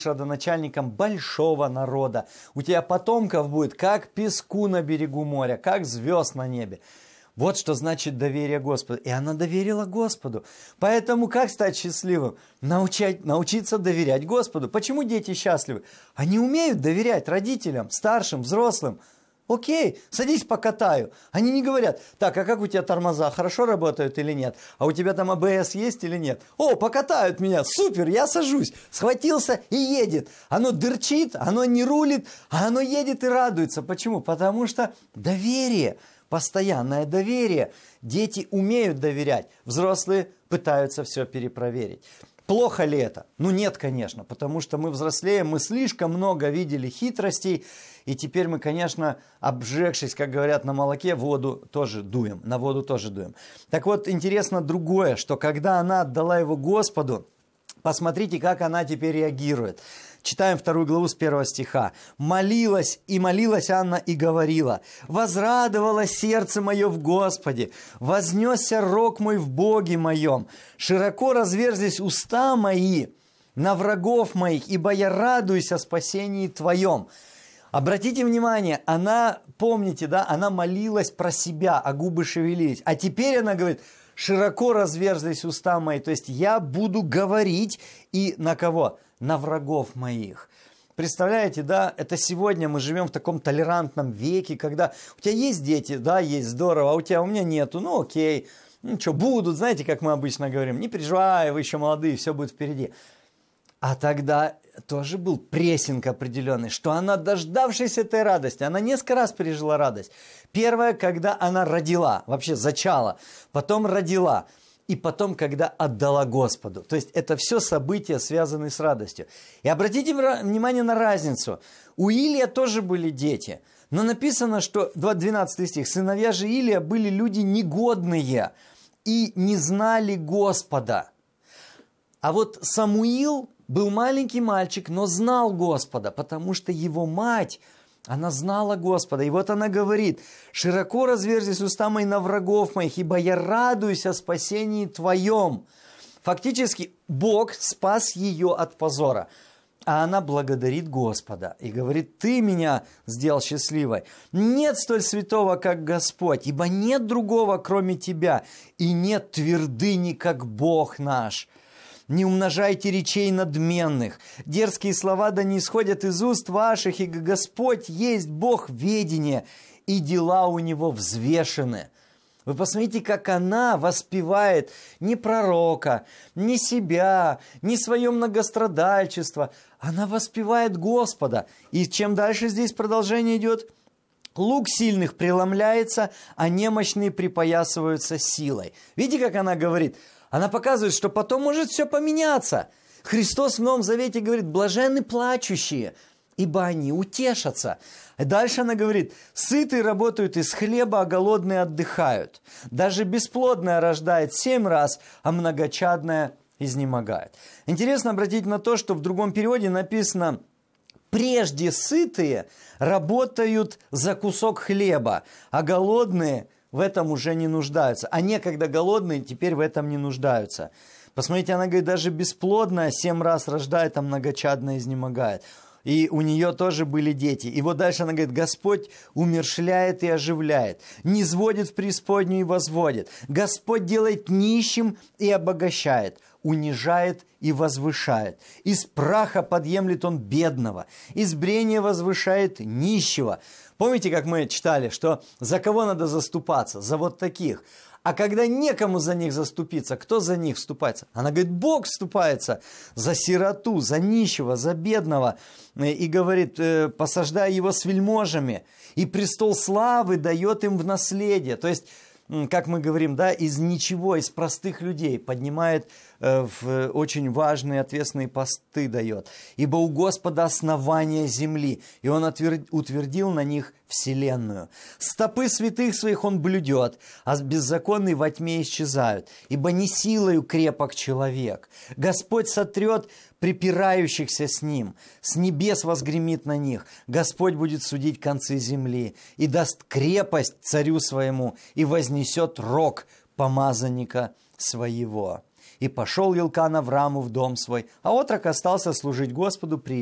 родоначальником большого народа. У тебя потомков будет, как песку на берегу моря, как звезд на небе. Вот что значит доверие Господу. И она доверила Господу. Поэтому как стать счастливым? Научиться доверять Господу. Почему дети счастливы? Они умеют доверять родителям, старшим, взрослым. Окей, садись покатаю. Они не говорят, так, а как у тебя тормоза, хорошо работают или нет? А у тебя там АБС есть или нет? О, покатают меня, супер, я сажусь. Схватился и едет. Оно дырчит, оно не рулит, а оно едет и радуется. Почему? Потому что доверие, постоянное доверие. Дети умеют доверять, взрослые пытаются все перепроверить. Плохо ли это? Ну нет, конечно, потому что мы взрослеем, мы слишком много видели хитростей, и теперь мы, конечно, обжегшись, как говорят, на молоке, воду тоже дуем, на воду тоже дуем. Так вот, интересно другое, что когда она отдала его Господу, посмотрите, как она теперь реагирует. Читаем 2 главу с 1 стиха. «Молилась Анна и говорила: возрадовалось сердце мое в Господе, вознесся рог мой в Боге моем, широко разверзлись уста мои на врагов моих, ибо я радуюсь о спасении Твоем». Обратите внимание, она, помните, да, она молилась про себя, а губы шевелились. А теперь она говорит: широко разверзлись уста мои, то есть я буду говорить и на кого? На врагов моих. Представляете, да, это сегодня мы живем в таком толерантном веке, когда у тебя есть дети, да, есть, здорово, а у меня нету, ну окей, ну что, будут, знаете, как мы обычно говорим, не переживай, вы еще молодые, все будет впереди. А тогда тоже был прессинг определенный, что она, дождавшись этой радости, она несколько раз пережила радость. Первое, когда она родила, вообще зачала, потом родила, и потом, когда отдала Господу. То есть это все события, связанные с радостью. И обратите внимание на разницу. У Илия тоже были дети, но написано, что, 12 стих, сыновья же Илия были люди негодные и не знали Господа. А вот Самуил был маленький мальчик, но знал Господа, потому что его мать, она знала Господа. И вот она говорит: «Широко разверзлись уста мои на врагов моих, ибо я радуюсь о спасении Твоем». Фактически Бог спас ее от позора. А она благодарит Господа и говорит: «Ты меня сделал счастливой. Нет столь святого, как Господь, ибо нет другого, кроме Тебя, и нет твердыни, как Бог наш». Не умножайте речей надменных, дерзкие слова да не исходят из уст ваших, и Господь есть Бог ведения, и дела у Него взвешены. Вы посмотрите, как она воспевает не пророка, не себя, не свое многострадальчество. Она воспевает Господа. И чем дальше здесь продолжение идет? Лук сильных преломляется, а немощные припоясываются силой. Видите, как она говорит? Она показывает, что потом может все поменяться. Христос в Новом Завете говорит: блаженны плачущие, ибо они утешатся. И дальше она говорит: сытые работают из хлеба, а голодные отдыхают. Даже бесплодная рождает 7 раз, а многочадная изнемогает. Интересно обратить на то, что в другом переводе написано: прежде сытые работают за кусок хлеба, а голодные в этом уже не нуждаются. А некогда голодные теперь в этом не нуждаются. Посмотрите, она говорит, даже бесплодная 7 раз рождает, а многочадно изнемогает. И у нее тоже были дети. И вот дальше она говорит: Господь умерщвляет и оживляет, низводит в преисподнюю и возводит. Господь делает нищим и обогащает, унижает и возвышает. Из праха подъемлет он бедного, из брения возвышает нищего. Помните, как мы читали, что за кого надо заступаться? За вот таких. А когда некому за них заступиться, кто за них вступается? Она говорит: Бог вступается за сироту, за нищего, за бедного. И говорит: посаждая его с вельможами, и престол славы дает им в наследие. То есть, как мы говорим, да, из ничего, из простых людей поднимает в очень важные ответственные посты дает. Ибо у Господа основание земли, и Он утвердил на них вселенную. Стопы святых своих Он блюдет, а беззаконные во тьме исчезают. Ибо не силою крепок человек. Господь сотрет припирающихся с Ним, с небес возгремит на них. Господь будет судить концы земли, и даст крепость царю своему, и вознесет рог помазанника своего. И пошел Елкан Аврааму в дом свой, а отрок остался служить Господу при